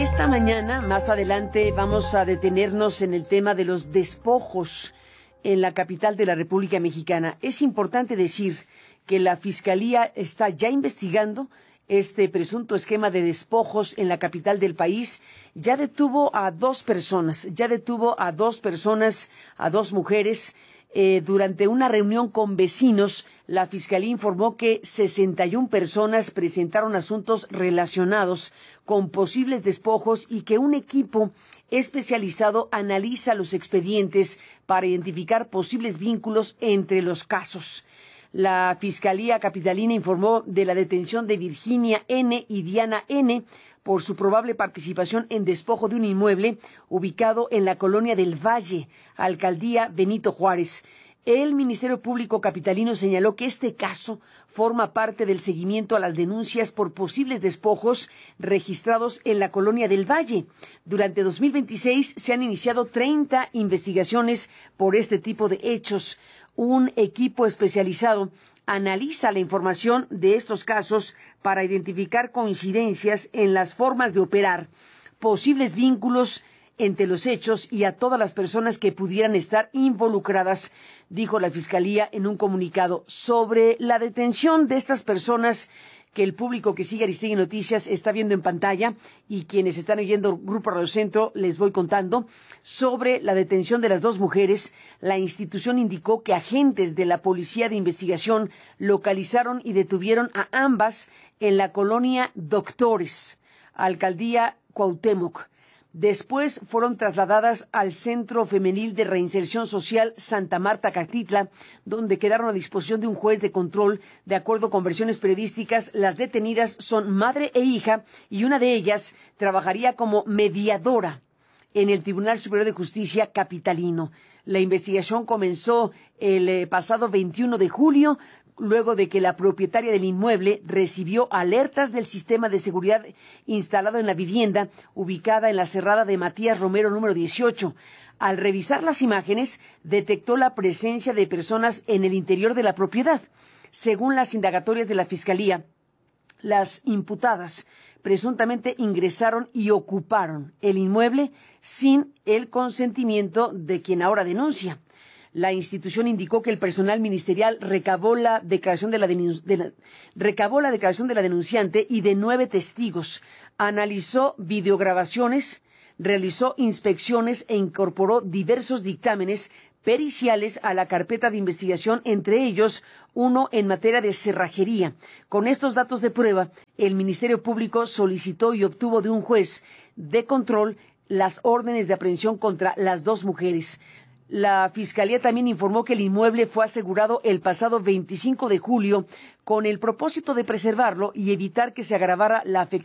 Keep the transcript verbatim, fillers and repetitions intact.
esta mañana, más adelante, vamos a detenernos en el tema de los despojos en la capital de la República Mexicana. Es importante decir que la Fiscalía está ya investigando este presunto esquema de despojos en la capital del país. Ya detuvo a dos personas, ya detuvo a dos personas, a dos mujeres. Eh, durante una reunión con vecinos, la Fiscalía informó que sesenta y una personas presentaron asuntos relacionados con posibles despojos y que un equipo especializado analiza los expedientes para identificar posibles vínculos entre los casos. La Fiscalía Capitalina informó de la detención de Virginia N. y Diana N. por su probable participación en despojo de un inmueble ubicado en la colonia del Valle, alcaldía Benito Juárez. El Ministerio Público Capitalino señaló que este caso forma parte del seguimiento a las denuncias por posibles despojos registrados en la colonia del Valle. Durante dos mil veintiséis se han iniciado treinta investigaciones por este tipo de hechos. Un equipo especializado analiza la información de estos casos para identificar coincidencias en las formas de operar, posibles vínculos entre los hechos y a todas las personas que pudieran estar involucradas, dijo la Fiscalía en un comunicado. Sobre la detención de estas personas que el público que sigue Aristegui Noticias está viendo en pantalla y quienes están oyendo Grupo Radio Centro, les voy contando sobre la detención de las dos mujeres. La institución indicó que agentes de la Policía de Investigación localizaron y detuvieron a ambas en la colonia Doctores, alcaldía Cuauhtémoc. Después fueron trasladadas al Centro Femenil de Reinserción Social Santa Marta Catitla, donde quedaron a disposición de un juez de control. De acuerdo con versiones periodísticas, las detenidas son madre e hija y una de ellas trabajaría como mediadora en el Tribunal Superior de Justicia capitalino. La investigación comenzó el eh, pasado veintiuno de julio, luego de que la propietaria del inmueble recibió alertas del sistema de seguridad instalado en la vivienda ubicada en la Cerrada de Matías Romero número dieciocho. Al revisar las imágenes, detectó la presencia de personas en el interior de la propiedad. Según las indagatorias de la Fiscalía, las imputadas presuntamente ingresaron y ocuparon el inmueble sin el consentimiento de quien ahora denuncia. La institución indicó que el personal ministerial recabó la declaración de la, de la, recabó la declaración de la denunciante y de nueve testigos, analizó videograbaciones, realizó inspecciones e incorporó diversos dictámenes periciales a la carpeta de investigación, entre ellos uno en materia de cerrajería. Con estos datos de prueba, el Ministerio Público solicitó y obtuvo de un juez de control las órdenes de aprehensión contra las dos mujeres. La Fiscalía también informó que el inmueble fue asegurado el pasado veinticinco de julio con el propósito de preservarlo y evitar que se agravara la afectación